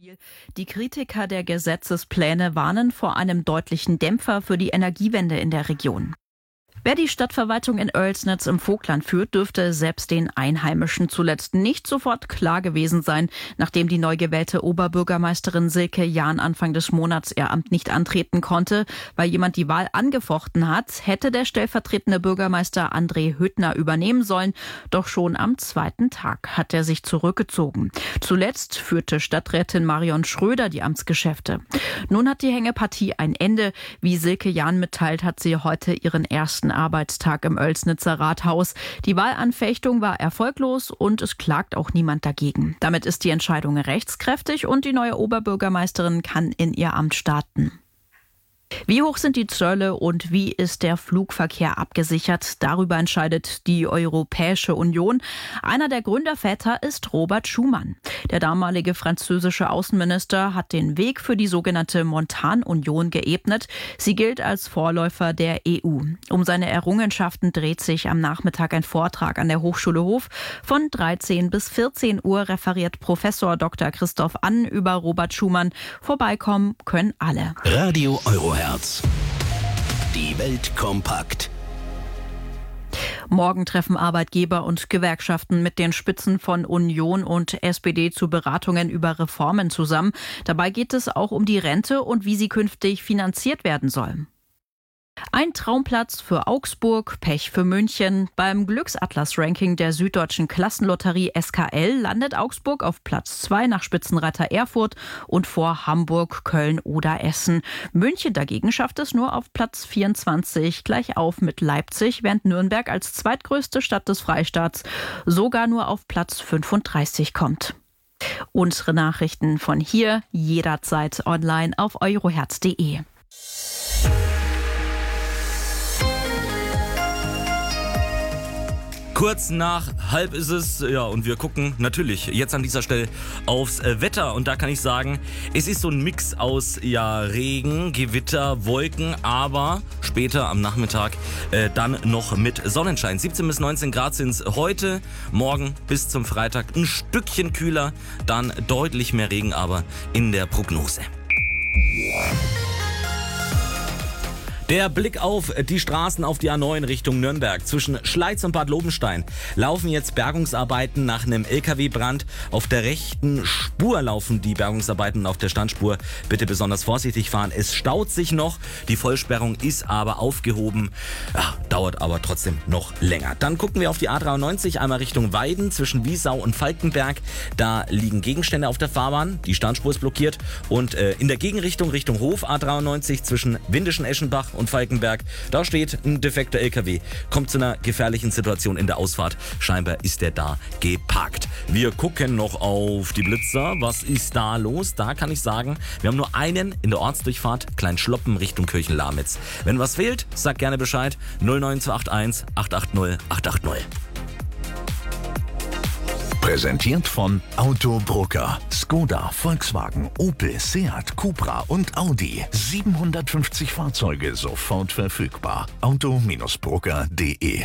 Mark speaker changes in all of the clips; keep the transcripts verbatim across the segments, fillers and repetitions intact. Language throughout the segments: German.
Speaker 1: Die Kritiker der Gesetzespläne warnen vor einem deutlichen Dämpfer für die Energiewende in der Region. Wer die Stadtverwaltung in Oelsnitz im Vogtland führt, dürfte selbst den Einheimischen zuletzt nicht sofort klar gewesen sein, nachdem die neu gewählte Oberbürgermeisterin Silke Jahn Anfang des Monats ihr Amt nicht antreten konnte, weil jemand die Wahl angefochten hat, hätte der stellvertretende Bürgermeister André Hüttner übernehmen sollen. Doch schon am zweiten Tag hat er sich zurückgezogen. Zuletzt führte Stadträtin Marion Schröder die Amtsgeschäfte. Nun hat die Hängepartie ein Ende. Wie Silke Jahn mitteilt, hat sie heute ihren ersten Arbeitstag im Oelsnitzer Rathaus. Die Wahlanfechtung war erfolglos und es klagt auch niemand dagegen. Damit ist die Entscheidung rechtskräftig und die neue Oberbürgermeisterin kann in ihr Amt starten. Wie hoch sind die Zölle und wie ist der Flugverkehr abgesichert? Darüber entscheidet die Europäische Union. Einer der Gründerväter ist Robert Schuman. Der damalige französische Außenminister hat den Weg für die sogenannte Montanunion geebnet. Sie gilt als Vorläufer der E U. Um seine Errungenschaften dreht sich am Nachmittag ein Vortrag an der Hochschule Hof. Von dreizehn bis vierzehn Uhr referiert Professor Doktor Christoph Ann über Robert Schuman. Vorbeikommen können alle.
Speaker 2: Radio Euroherz. Die Welt kompakt.
Speaker 1: Morgen treffen Arbeitgeber und Gewerkschaften mit den Spitzen von Union und S P D zu Beratungen über Reformen zusammen. Dabei geht es auch um die Rente und wie sie künftig finanziert werden soll. Ein Traumplatz für Augsburg, Pech für München. Beim Glücksatlas-Ranking der Süddeutschen Klassenlotterie S K L landet Augsburg auf Platz zwei nach Spitzenreiter Erfurt und vor Hamburg, Köln oder Essen. München dagegen schafft es nur auf Platz vierundzwanzig, gleich auf mit Leipzig, während Nürnberg als zweitgrößte Stadt des Freistaats sogar nur auf Platz fünfunddreißig kommt. Unsere Nachrichten von hier jederzeit online auf euroherz punkt de.
Speaker 3: Kurz nach halb ist es, ja, und wir gucken natürlich jetzt an dieser Stelle aufs äh, Wetter. Und da kann ich sagen, es ist so ein Mix aus ja, Regen, Gewitter, Wolken, aber später am Nachmittag äh, dann noch mit Sonnenschein. siebzehn bis neunzehn Grad sind es heute, morgen bis zum Freitag ein Stückchen kühler, dann deutlich mehr Regen aber in der Prognose. Der Blick auf die Straßen auf die A neun Richtung Nürnberg. Zwischen Schleiz und Bad Lobenstein laufen jetzt Bergungsarbeiten nach einem L K W-Brand. Auf der rechten Spur laufen die Bergungsarbeiten, auf der Standspur bitte besonders vorsichtig fahren. Es staut sich noch, die Vollsperrung ist aber aufgehoben, ja, dauert aber trotzdem noch länger. Dann gucken wir auf die A dreiundneunzig, einmal Richtung Weiden zwischen Wiesau und Falkenberg. Da liegen Gegenstände auf der Fahrbahn, die Standspur ist blockiert und äh, in der Gegenrichtung Richtung Hof A dreiundneunzig zwischen Windischen-Eschenbach und Falkenberg. Da steht ein defekter L K W. Kommt zu einer gefährlichen Situation in der Ausfahrt. Scheinbar ist der da geparkt. Wir gucken noch auf die Blitzer. Was ist da los? Da kann ich sagen, wir haben nur einen in der Ortsdurchfahrt. Klein Schloppen Richtung Kirchen-Lamitz. Wenn was fehlt, sag gerne Bescheid. null neun zwei acht eins acht acht null acht acht null.
Speaker 2: Präsentiert von Autobroker. Skoda, Volkswagen, Opel, Seat, Cupra und Audi. siebenhundertfünfzig Fahrzeuge sofort verfügbar. auto Bindestrich broker punkt de.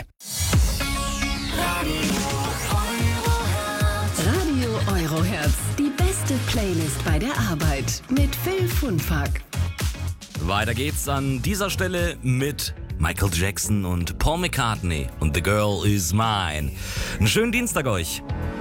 Speaker 4: Radio Euroherz. Die beste Playlist bei der Arbeit. Mit Phil Funfack.
Speaker 3: Weiter geht's an dieser Stelle mit Michael Jackson und Paul McCartney und The Girl Is Mine. Einen schönen Dienstag euch.